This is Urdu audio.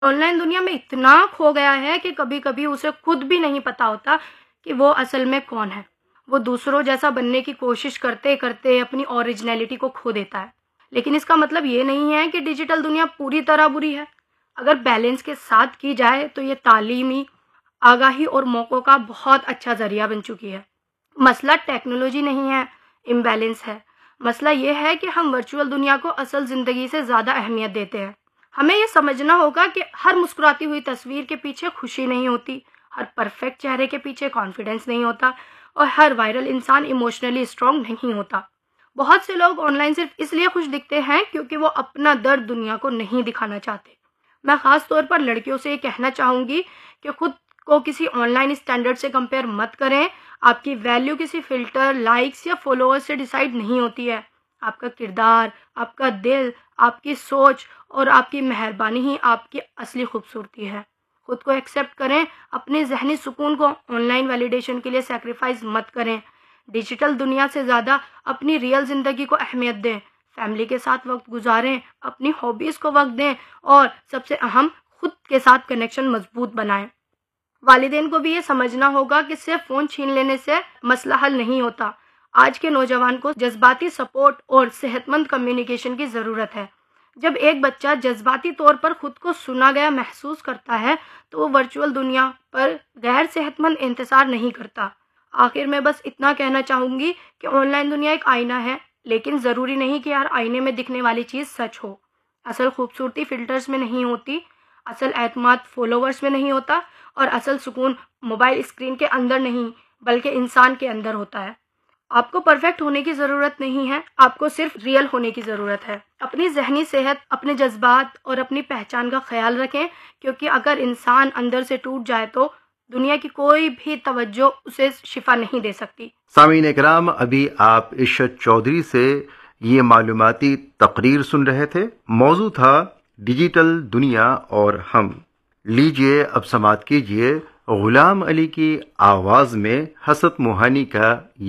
آن لائن دنیا میں اتنا کھو گیا ہے کہ کبھی کبھی اسے خود بھی نہیں پتا ہوتا کہ وہ اصل میں کون ہے۔ وہ دوسروں جیسا بننے کی کوشش کرتے کرتے اپنی اوریجنلٹی کو کھو دیتا ہے۔ لیکن اس کا مطلب یہ نہیں ہے کہ ڈیجیٹل دنیا پوری طرح بری ہے۔ اگر بیلنس کے ساتھ کی جائے تو یہ تعلیمی، آگاہی اور موقعوں کا بہت اچھا ذریعہ بن چکی ہے۔ مسئلہ ٹیکنالوجی نہیں ہے، امبیلنس ہے۔ مسئلہ یہ ہے کہ ہم ورچوئل دنیا کو اصل زندگی سے زیادہ اہمیت دیتے ہیں۔ ہمیں یہ سمجھنا ہوگا کہ ہر مسکراتی ہوئی تصویر کے پیچھے خوشی نہیں ہوتی، ہر پرفیکٹ چہرے کے پیچھے کانفیڈنس نہیں ہوتا، اور ہر وائرل انسان ایموشنلی اسٹرانگ نہیں ہوتا۔ بہت سے لوگ آن لائن صرف اس لیے خوش دکھتے ہیں کیونکہ وہ اپنا درد دنیا کو نہیں دکھانا چاہتے۔ میں خاص طور پر لڑکیوں سے یہ کہنا چاہوں گی کہ خود کو کسی آن لائن اسٹینڈرڈ سے کمپیئر مت کریں۔ آپ کی ویلیو کسی فلٹر، لائکس یا فالوورز سے ڈیسائیڈ نہیں ہوتی ہے۔ آپ کا کردار، آپ کا دل، آپ کی سوچ اور آپ کی مہربانی ہی آپ کی اصلی خوبصورتی ہے۔ خود کو ایکسیپٹ کریں، اپنے ذہنی سکون کو آن لائن ویلیڈیشن کے لیے سیکریفائز مت کریں۔ ڈیجیٹل دنیا سے زیادہ اپنی ریئل زندگی کو اہمیت دیں، فیملی کے ساتھ وقت گزاریں، اپنی ہابیز کو وقت دیں، اور سب سے اہم، خود کے ساتھ کنیکشن مضبوط بنائیں۔ والدین کو بھی یہ سمجھنا ہوگا کہ صرف فون چھین لینے سے مسئلہ حل نہیں ہوتا۔ آج کے نوجوان کو جذباتی سپورٹ اور صحت مند کمیونیکیشن کی ضرورت ہے۔ جب ایک بچہ جذباتی طور پر خود کو سنا گیا محسوس کرتا ہے تو وہ ورچوئل دنیا پر غیر صحت مند انتظار نہیں کرتا۔ آخر میں بس اتنا کہنا چاہوں گی کہ آن لائن دنیا ایک آئینہ ہے، لیکن ضروری نہیں کہ ہر آئینے میں دکھنے والی چیز سچ ہو۔ اصل خوبصورتی فلٹرز میں نہیں ہوتی، اصل اعتماد فالوورز میں نہیں ہوتا، اور اصل سکون موبائل اسکرین کے اندر نہیں بلکہ انسان کے اندر ہوتا ہے۔ آپ کو پرفیکٹ ہونے کی ضرورت نہیں ہے، آپ کو صرف ریئل ہونے کی ضرورت ہے۔ اپنی ذہنی صحت، اپنے جذبات اور اپنی پہچان کا خیال رکھیں، کیونکہ اگر انسان اندر سے ٹوٹ جائے تو دنیا کی کوئی بھی توجہ اسے شفا نہیں دے سکتی۔ سامعین اکرام، ابھی آپ عشرت چودھری سے یہ معلوماتی تقریر سن رہے تھے۔ موضوع تھا ڈیجیٹل دنیا اور ہم۔ لیجئے اب سماعت کیجئے غلام علی کی آواز میں حسرت موہانی کا